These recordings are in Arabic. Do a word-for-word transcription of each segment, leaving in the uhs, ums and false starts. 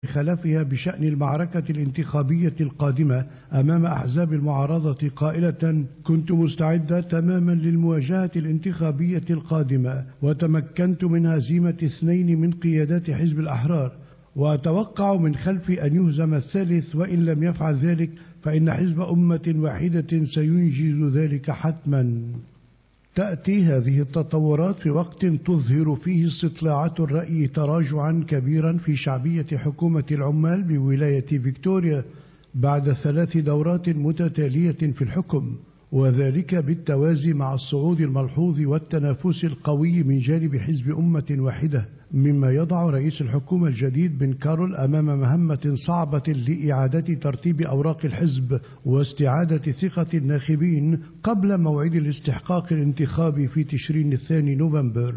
خلفها بشأن المعركة الانتخابية القادمة أمام أحزاب المعارضة قائلة: كنت مستعدة تماما للمواجهة الانتخابية القادمة، وتمكنت من هزيمة اثنين من قيادات حزب الأحرار، وأتوقع من خلفي أن يهزم الثالث، وإن لم يفعل ذلك فإن حزب أمة واحدة سينجز ذلك حتما. تأتي هذه التطورات في وقت تظهر فيه استطلاعات الرأي تراجعا كبيرا في شعبية حكومة العمال بولاية فيكتوريا بعد ثلاث دورات متتالية في الحكم، وذلك بالتوازي مع الصعود الملحوظ والتنافس القوي من جانب حزب أمة واحدة، مما يضع رئيس الحكومة الجديد بن كارول أمام مهمة صعبة لإعادة ترتيب أوراق الحزب واستعادة ثقة الناخبين قبل موعد الاستحقاق الانتخابي في تشرين الثاني نوفمبر.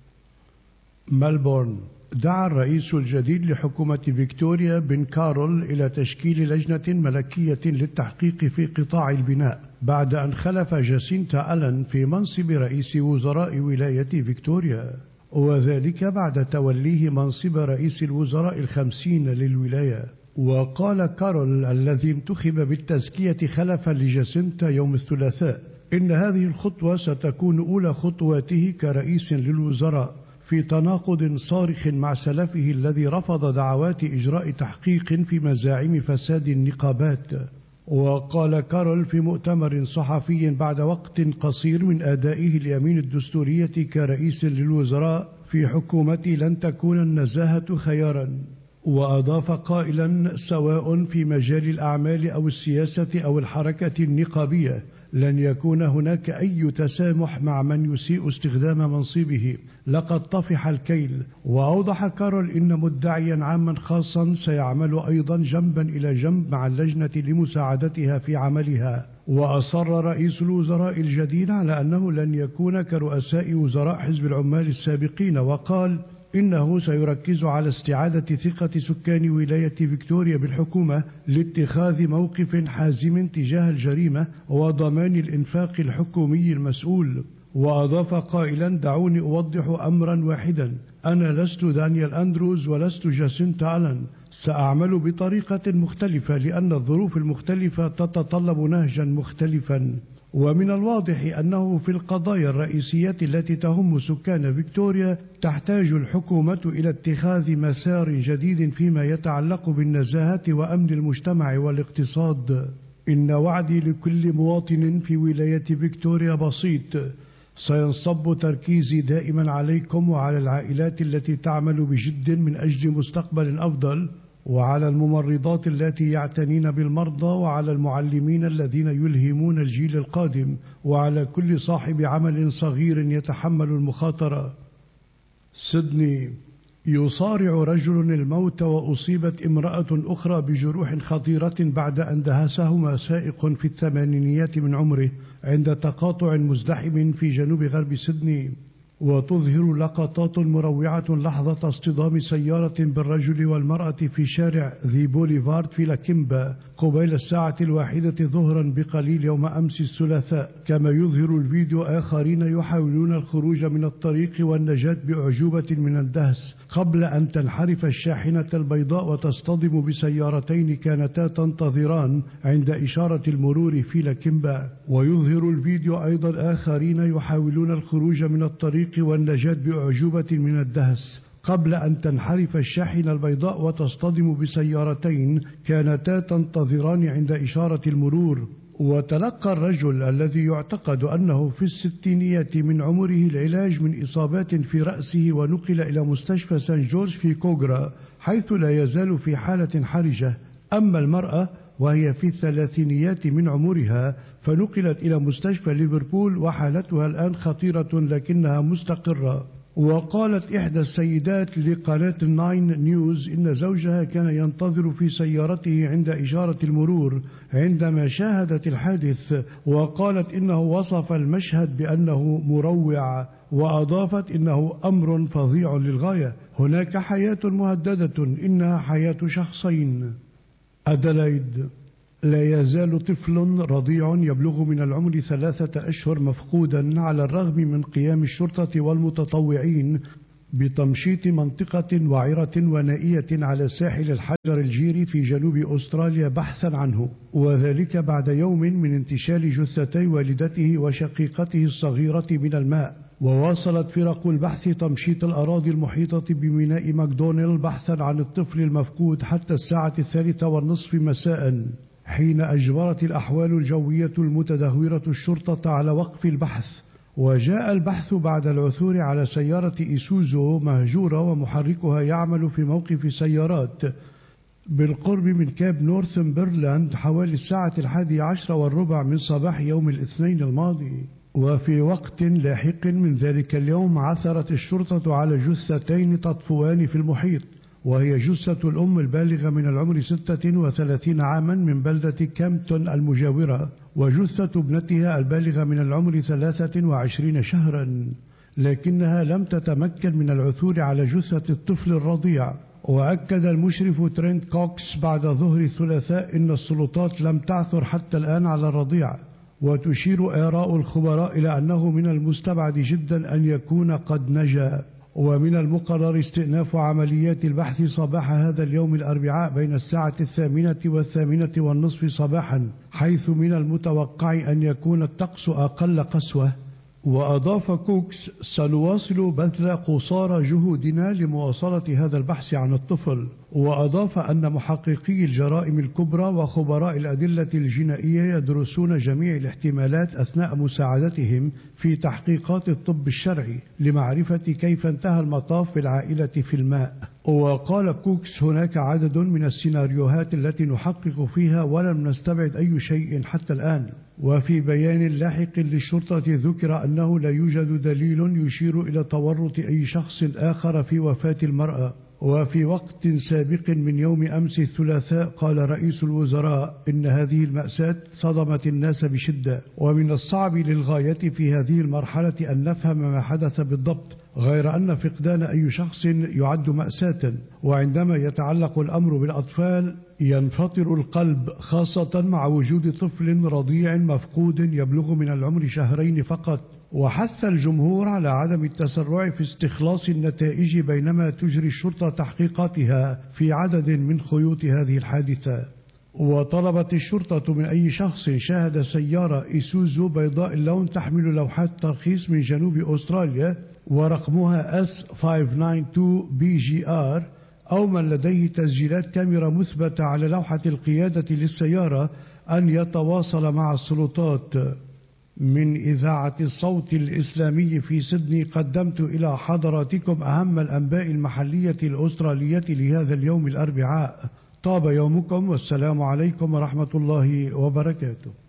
ملبورن. دعا الرئيس الجديد لحكومة فيكتوريا بن كارول إلى تشكيل لجنة ملكية للتحقيق في قطاع البناء بعد أن خلف جاسينتا ألان في منصب رئيس وزراء ولاية فيكتوريا، وذلك بعد توليه منصب رئيس الوزراء الخمسين للولاية. وقال كارول الذي انتخب بالتزكية خلفا لجاسينتا يوم الثلاثاء إن هذه الخطوة ستكون أولى خطواته كرئيس للوزراء، في تناقض صارخ مع سلفه الذي رفض دعوات إجراء تحقيق في مزاعم فساد النقابات. وقال كارول في مؤتمر صحفي بعد وقت قصير من أدائه اليمين الدستورية كرئيس للوزراء في حكومتي لن تكون النزاهة خيارا، وأضاف قائلا: سواء في مجال الأعمال أو السياسة أو الحركة النقابية لن يكون هناك أي تسامح مع من يسيء استخدام منصبه، لقد طفح الكيل. وأوضح كارول إن مدعيا عاما خاصا سيعمل أيضا جنبا إلى جنب مع اللجنة لمساعدتها في عملها. وأصر رئيس الوزراء الجديد على أنه لن يكون كرؤساء وزراء حزب العمال السابقين، وقال إنه سيركز على استعادة ثقة سكان ولاية فيكتوريا بالحكومة لاتخاذ موقف حازم تجاه الجريمة وضمان الإنفاق الحكومي المسؤول. وأضاف قائلا: دعوني أوضح أمرا واحدا، أنا لست دانيال أندروز ولست جاسينتا ألان، سأعمل بطريقة مختلفة لأن الظروف المختلفة تتطلب نهجا مختلفا. ومن الواضح أنه في القضايا الرئيسية التي تهم سكان فيكتوريا تحتاج الحكومة إلى اتخاذ مسار جديد فيما يتعلق بالنزاهة وأمن المجتمع والاقتصاد. إن وعدي لكل مواطن في ولاية فيكتوريا بسيط: سينصب تركيزي دائما عليكم وعلى العائلات التي تعمل بجد من أجل مستقبل أفضل، وعلى الممرضات التي يعتنين بالمرضى، وعلى المعلمين الذين يلهمون الجيل القادم، وعلى كل صاحب عمل صغير يتحمل المخاطرة. سيدني. يصارع رجل الموت وأصيبت امرأة أخرى بجروح خطيرة بعد أن دهسهما سائق في الثمانينيات من عمره عند تقاطع مزدحم في جنوب غرب سيدني. وتظهر لقطات مروعة لحظة اصطدام سيارة بالرجل والمرأة في شارع ذي بوليفارد في لاكيمبا قبيل الساعة الواحدة ظهرا بقليل يوم أمس الثلاثاء. كما يظهر الفيديو آخرين يحاولون الخروج من الطريق والنجاة بأعجوبة من الدهس قبل أن تنحرف الشاحنة البيضاء وتصطدم بسيارتين كانتا تنتظران عند إشارة المرور في لاكيمبا. ويظهر الفيديو أيضا آخرين يحاولون الخروج من الطريق والنجاة بأعجوبة من الدهس قبل أن تنحرف الشاحنة البيضاء وتصطدم بسيارتين كانتا تنتظران عند إشارة المرور. وتلقى الرجل الذي يعتقد أنه في الستينيات من عمره العلاج من إصابات في رأسه ونقل إلى مستشفى سان جورج في كوغرا حيث لا يزال في حالة حرجة. أما المرأة وهي في الثلاثينيات من عمرها فنقلت إلى مستشفى ليفربول وحالتها الآن خطيرة لكنها مستقرة. وقالت إحدى السيدات لقناة الناين نيوز إن زوجها كان ينتظر في سيارته عند إشارة المرور عندما شاهدت الحادث، وقالت إنه وصف المشهد بأنه مروع، وأضافت إنه أمر فظيع للغاية، هناك حياة مهددة، إنها حياة شخصين. أدلايد. لا يزال طفل رضيع يبلغ من العمر ثلاثة أشهر مفقودا على الرغم من قيام الشرطة والمتطوعين بتمشيط منطقة وعرة ونائية على ساحل الحجر الجيري في جنوب أستراليا بحثا عنه، وذلك بعد يوم من انتشال جثتي والدته وشقيقته الصغيرة من الماء. وواصلت فرق البحث تمشيط الأراضي المحيطة بميناء ماكدونيل بحثا عن الطفل المفقود حتى الساعة الثالثة والنصف مساء، حين أجبرت الأحوال الجوية المتدهورة الشرطة على وقف البحث. وجاء البحث بعد العثور على سيارة إيسوزو مهجورة ومحركها يعمل في موقف سيارات بالقرب من كاب نورثمبرلاند حوالي الساعة الحادية عشر والربع من صباح يوم الاثنين الماضي. وفي وقت لاحق من ذلك اليوم عثرت الشرطة على جثتين تطفوان في المحيط، وهي جثة الأم البالغة من العمر ستة وثلاثين عاما من بلدة كامبتون المجاورة، وجثة ابنتها البالغة من العمر ثلاثة وعشرين شهرا، لكنها لم تتمكن من العثور على جثة الطفل الرضيع. وأكد المشرف ترينت كوكس بعد ظهر الثلاثاء إن السلطات لم تعثر حتى الآن على الرضيع، وتشير آراء الخبراء إلى أنه من المستبعد جدا أن يكون قد نجا. ومن المقرر استئناف عمليات البحث صباح هذا اليوم الأربعاء بين الساعة الثامنة والثامنة والنصف صباحا، حيث من المتوقع أن يكون الطقس أقل قسوة. وأضاف كوكس: سنواصل بذل قصارى جهودنا لمواصلة هذا البحث عن الطفل. وأضاف أن محققي الجرائم الكبرى وخبراء الأدلة الجنائية يدرسون جميع الاحتمالات أثناء مساعدتهم في تحقيقات الطب الشرعي لمعرفة كيف انتهى المطاف بالعائلة في الماء. وقال كوكس: هناك عدد من السيناريوهات التي نحقق فيها ولم نستبعد أي شيء حتى الآن. وفي بيان لاحق للشرطة ذكر أنه لا يوجد دليل يشير إلى تورط أي شخص آخر في وفاة المرأة. وفي وقت سابق من يوم أمس الثلاثاء قال رئيس الوزراء إن هذه المأساة صدمت الناس بشدة، ومن الصعب للغاية في هذه المرحلة أن نفهم ما حدث بالضبط، غير أن فقدان أي شخص يعد مأساة، وعندما يتعلق الأمر بالأطفال ينفطر القلب، خاصة مع وجود طفل رضيع مفقود يبلغ من العمر شهرين فقط. وحث الجمهور على عدم التسرع في استخلاص النتائج بينما تجري الشرطة تحقيقاتها في عدد من خيوط هذه الحادثة. وطلبت الشرطة من أي شخص شاهد سيارة إيسوزو بيضاء اللون تحمل لوحات ترخيص من جنوب أستراليا ورقمها إس خمسة تسعة اثنين بي جي آر أو من لديه تسجيلات كاميرا مثبتة على لوحة القيادة للسيارة أن يتواصل مع السلطات. من إذاعة الصوت الإسلامي في سيدني قدمت إلى حضراتكم أهم الأنباء المحلية الأسترالية لهذا اليوم الأربعاء. طاب يومكم والسلام عليكم ورحمة الله وبركاته.